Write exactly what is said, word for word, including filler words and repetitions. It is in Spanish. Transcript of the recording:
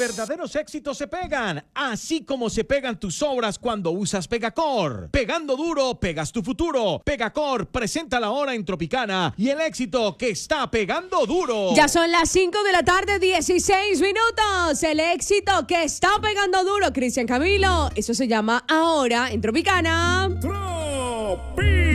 verdaderos éxitos se pegan, así como se pegan tus obras cuando usas Pegacor. Pegando duro, pegas tu futuro. Pegacor presenta la hora en Tropicana y el éxito que está pegando duro. Ya son las cinco de la tarde, dieciséis minutos. El éxito que está pegando duro, Cristian Camilo. Eso se llama Ahora en Tropicana. Tropi.